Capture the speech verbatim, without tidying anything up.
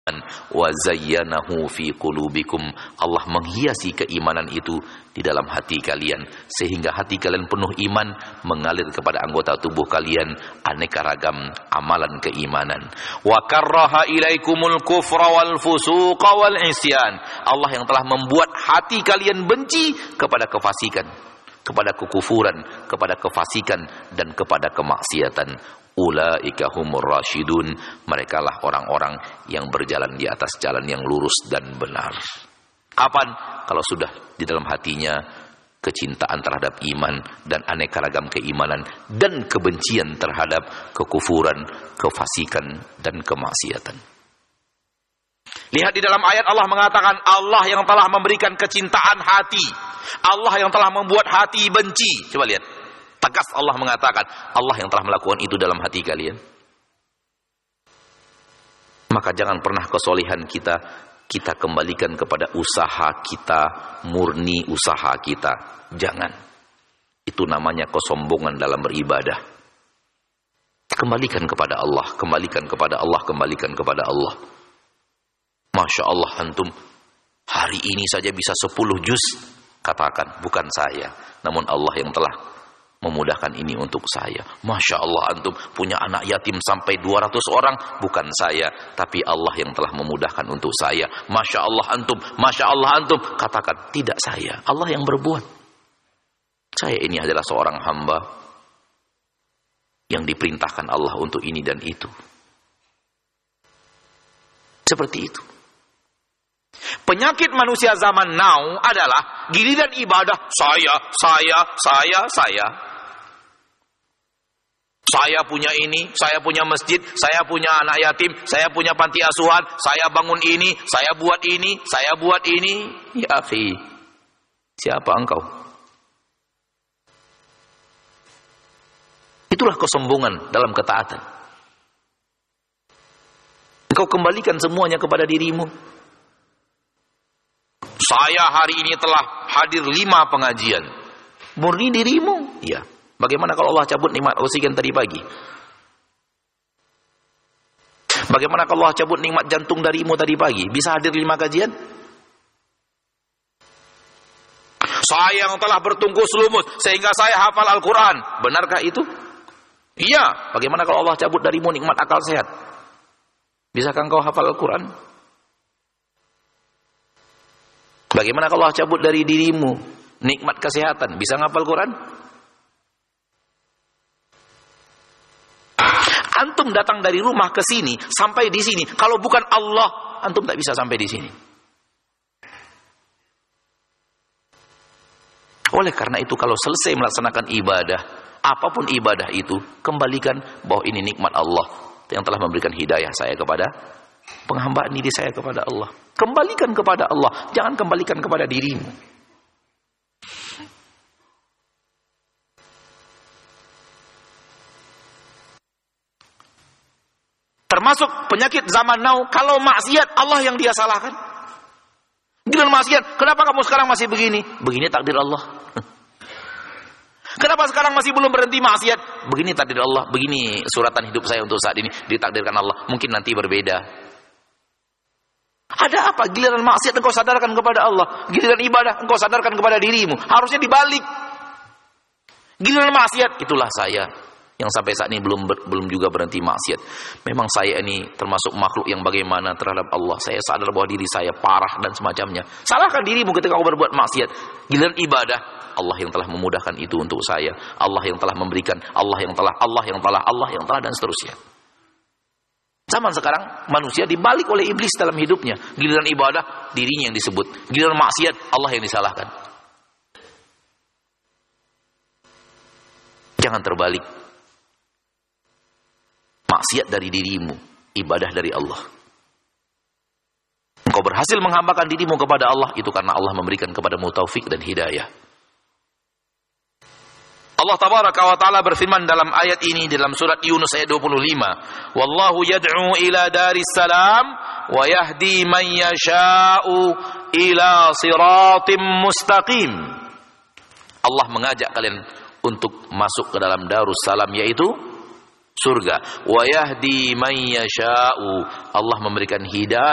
wa zayyanahu fi qulubikum. Allah menghiasi keimanan itu di dalam hati kalian sehingga hati kalian penuh iman, mengalir kepada anggota tubuh kalian aneka ragam amalan keimanan. Wa karraha ilaikumul kufra wal fusuqa wal isyan. Allah yang telah membuat hati kalian benci kepada kefasikan, kepada kekufuran, kepada kefasikan dan kepada kemaksiatan. Ulaika humur rasyidun, mereka lah orang-orang yang berjalan di atas jalan yang lurus dan benar. Kapan? Kalau sudah di dalam hatinya kecintaan terhadap iman dan aneka ragam keimanan dan kebencian terhadap kekufuran, kefasikan dan kemaksiatan. Lihat di dalam ayat Allah mengatakan Allah yang telah memberikan kecintaan hati, Allah yang telah membuat hati benci. Coba lihat. Tegas Allah mengatakan, Allah yang telah melakukan itu dalam hati kalian. Maka jangan pernah kesolehan kita, kita kembalikan kepada usaha kita, murni usaha kita. Jangan. Itu namanya kesombongan dalam beribadah. Kembalikan kepada Allah, kembalikan kepada Allah, kembalikan kepada Allah. Masya Allah, antum hari ini saja bisa sepuluh juz. Katakan, bukan saya, namun Allah yang telah memudahkan ini untuk saya. Masya Allah, antum punya anak yatim sampai dua ratus orang, bukan saya, tapi Allah yang telah memudahkan untuk saya. Masya Allah antum, Masya Allah antum. Katakan, tidak saya, Allah yang berbuat. Saya ini adalah seorang hamba yang diperintahkan Allah untuk ini dan itu. Seperti itu. Penyakit manusia zaman now adalah giliran ibadah, saya, saya, saya, saya. Saya punya ini, saya punya masjid, saya punya anak yatim, saya punya panti asuhan, saya bangun ini, saya buat ini, saya buat ini. Ya akhi, siapa engkau? Itulah kesombongan dalam ketaatan. Engkau kembalikan semuanya kepada dirimu. Saya hari ini telah hadir lima pengajian. Murni dirimu? Iya. Bagaimana kalau Allah cabut nikmat oksigen tadi pagi? Bagaimana kalau Allah cabut nikmat jantung darimu tadi pagi? Bisa hadir lima kajian? Saya yang telah bertungkus lumus sehingga saya hafal Al-Quran. Benarkah itu? Iya. Bagaimana kalau Allah cabut darimu nikmat akal sehat? Bisakah engkau hafal Al-Quran? Bagaimana kalau Allah cabut dari dirimu nikmat kesehatan? Bisa ngapal Quran? Antum datang dari rumah ke sini, sampai di sini. Kalau bukan Allah, antum tak bisa sampai di sini. Oleh karena itu, kalau selesai melaksanakan ibadah, apapun ibadah itu, kembalikan bahwa ini nikmat Allah yang telah memberikan hidayah saya kepada penghambaan diri saya kepada Allah. Kembalikan kepada Allah, jangan kembalikan kepada dirimu. Termasuk penyakit zaman now, kalau maksiat Allah yang dia salahkan. Giliran maksiat, kenapa kamu sekarang masih begini? Begini takdir Allah. Kenapa sekarang masih belum berhenti maksiat? Begini takdir Allah, begini suratan hidup saya untuk saat ini, ditakdirkan Allah. Mungkin nanti berbeda. Ada apa? Giliran maksiat engkau sadarkan kepada Allah, giliran ibadah engkau sadarkan kepada dirimu. Harusnya dibalik. Giliran maksiat, itulah saya yang sampai saat ini belum belum juga berhenti maksiat. Memang saya ini termasuk makhluk yang bagaimana terhadap Allah. Saya sadar bahwa diri saya parah dan semacamnya. Salahkan dirimu ketika kau berbuat maksiat. Giliran ibadah, Allah yang telah memudahkan itu untuk saya. Allah yang telah memberikan, Allah yang telah, Allah yang telah, Allah yang telah, dan seterusnya. Zaman sekarang manusia dibalik oleh iblis dalam hidupnya. Giliran ibadah, dirinya yang disebut. Giliran maksiat, Allah yang disalahkan. Jangan terbalik. Maksiat dari dirimu, ibadah dari Allah. Engkau berhasil menghambakan dirimu kepada Allah, itu karena Allah memberikan kepadamu taufik dan hidayah. Allah tabaraka wa ta'ala berfirman dalam ayat ini, dalam surat Yunus ayat dua puluh lima, wallahu yad'u ila daris salam wa yahdi man yasha'u ila siratim mustaqim. Allah mengajak kalian untuk masuk ke dalam darus salam, yaitu surga. Wa yahdi man yasha'u, Allah memberikan hidayah